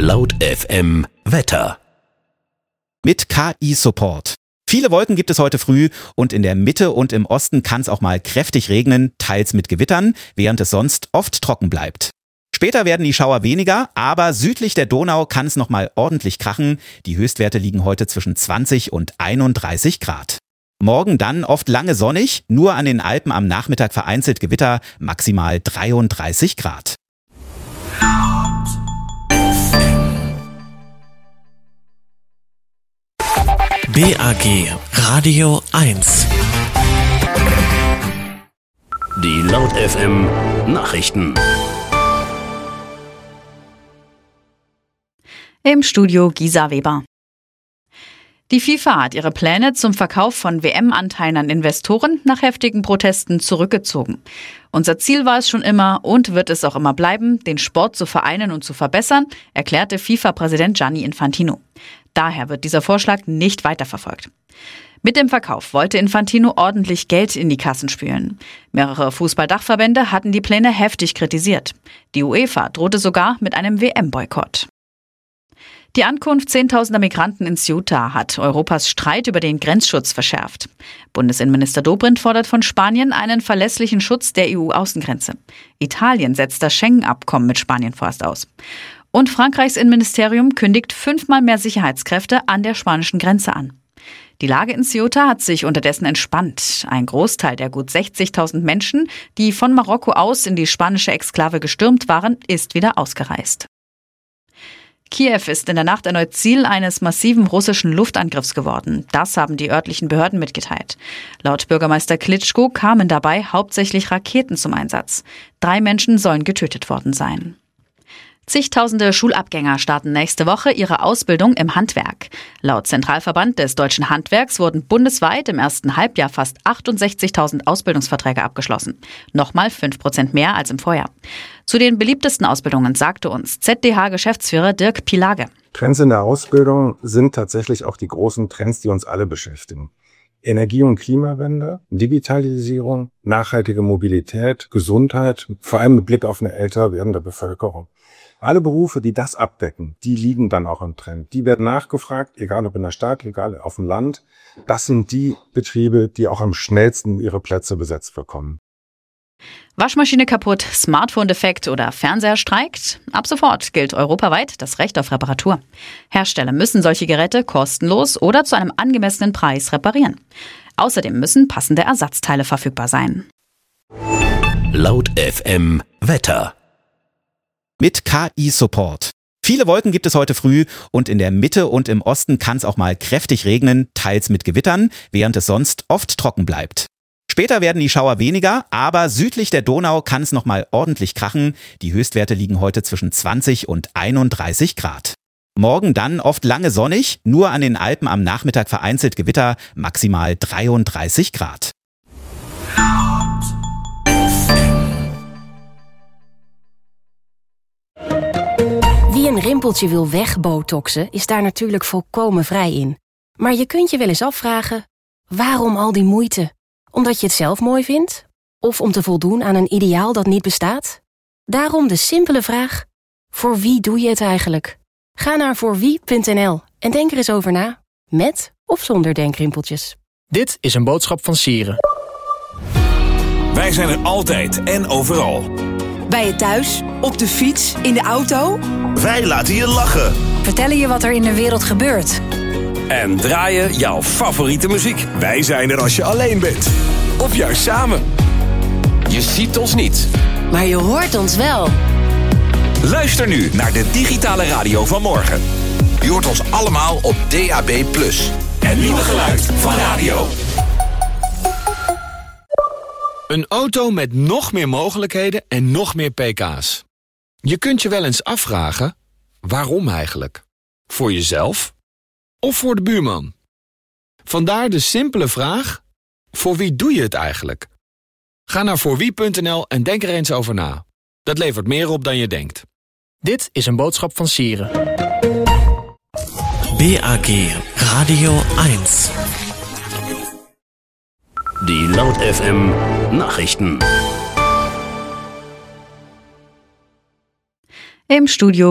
Laut FM Wetter. Mit KI-Support. Viele Wolken gibt es heute früh und in der Mitte und im Osten kann es auch mal kräftig regnen, teils mit Gewittern, während es sonst oft trocken bleibt. Später werden die Schauer weniger, aber südlich der Donau kann es nochmal ordentlich krachen. Die Höchstwerte liegen heute zwischen 20 und 31 Grad. Morgen dann oft lange sonnig, nur an den Alpen am Nachmittag vereinzelt Gewitter, maximal 33 Grad. BAG Radio 1. Die Laut FM Nachrichten. Im Studio Gisa Weber. Die FIFA hat ihre Pläne zum Verkauf von WM-Anteilen an Investoren nach heftigen Protesten zurückgezogen. Unser Ziel war es schon immer und wird es auch immer bleiben, den Sport zu vereinen und zu verbessern, erklärte FIFA-Präsident Gianni Infantino. Daher wird dieser Vorschlag nicht weiterverfolgt. Mit dem Verkauf wollte Infantino ordentlich Geld in die Kassen spülen. Mehrere Fußballdachverbände hatten die Pläne heftig kritisiert. Die UEFA drohte sogar mit einem WM-Boykott. Die Ankunft zehntausender Migranten in Ceuta hat Europas Streit über den Grenzschutz verschärft. Bundesinnenminister Dobrindt fordert von Spanien einen verlässlichen Schutz der EU-Außengrenze. Italien setzt das Schengen-Abkommen mit Spanien vorerst aus. Und Frankreichs Innenministerium kündigt 5-mal mehr Sicherheitskräfte an der spanischen Grenze an. Die Lage in Ceuta hat sich unterdessen entspannt. Ein Großteil der gut 60.000 Menschen, die von Marokko aus in die spanische Exklave gestürmt waren, ist wieder ausgereist. Kiew ist in der Nacht erneut Ziel eines massiven russischen Luftangriffs geworden. Das haben die örtlichen Behörden mitgeteilt. Laut Bürgermeister Klitschko kamen dabei hauptsächlich Raketen zum Einsatz. 3 Menschen sollen getötet worden sein. Zigtausende Schulabgänger starten nächste Woche ihre Ausbildung im Handwerk. Laut Zentralverband des deutschen Handwerks wurden bundesweit im ersten Halbjahr fast 68.000 Ausbildungsverträge abgeschlossen. Nochmal 5% mehr als im Vorjahr. Zu den beliebtesten Ausbildungen sagte uns ZDH-Geschäftsführer Dirk Pilage. Trends in der Ausbildung sind tatsächlich auch die großen Trends, die uns alle beschäftigen. Energie- und Klimawende, Digitalisierung, nachhaltige Mobilität, Gesundheit, vor allem mit Blick auf eine älter werdende Bevölkerung. Alle Berufe, die das abdecken, die liegen dann auch im Trend. Die werden nachgefragt, egal ob in der Stadt, egal auf dem Land. Das sind die Betriebe, die auch am schnellsten ihre Plätze besetzt bekommen. Waschmaschine kaputt, Smartphone defekt oder Fernseher streikt? Ab sofort gilt europaweit das Recht auf Reparatur. Hersteller müssen solche Geräte kostenlos oder zu einem angemessenen Preis reparieren. Außerdem müssen passende Ersatzteile verfügbar sein. Laut FM Wetter. Mit KI-Support. Viele Wolken gibt es heute früh und in der Mitte und im Osten kann es auch mal kräftig regnen, teils mit Gewittern, während es sonst oft trocken bleibt. Später werden die Schauer weniger, aber südlich der Donau kann es nochmal ordentlich krachen. Die Höchstwerte liegen heute zwischen 20 und 31 Grad. Morgen dann oft lange sonnig, nur an den Alpen am Nachmittag vereinzelt Gewitter, maximal 33 Grad. Wie een rimpeltje wil wegbotoxen, is daar natuurlijk volkomen vrij in. Maar je kunt je wel eens afvragen, waarom al die moeite? Omdat je het zelf mooi vindt? Of om te voldoen aan een ideaal dat niet bestaat? Daarom de simpele vraag, voor wie doe je het eigenlijk? Ga naar voorwie.nl en denk er eens over na. Met of zonder denkrimpeltjes. Dit is een boodschap van Sieren. Wij zijn er altijd en overal. Bij je thuis, op de fiets, in de auto. Wij laten je lachen. Vertellen je wat er in de wereld gebeurt. En draaien jouw favoriete muziek. Wij zijn er als je alleen bent. Of juist samen. Je ziet ons niet. Maar je hoort ons wel. Luister nu naar de digitale radio van morgen. Je hoort ons allemaal op DAB+. Het nieuwe geluid van radio. Een auto met nog meer mogelijkheden en nog meer pk's. Je kunt je wel eens afvragen, waarom eigenlijk? Voor jezelf of voor de buurman? Vandaar de simpele vraag, voor wie doe je het eigenlijk? Ga naar voorwie.nl en denk er eens over na. Dat levert meer op dan je denkt. Dit is een boodschap van Sieren. BAG Radio 1. Die Laut FM Nachrichten. Im Studio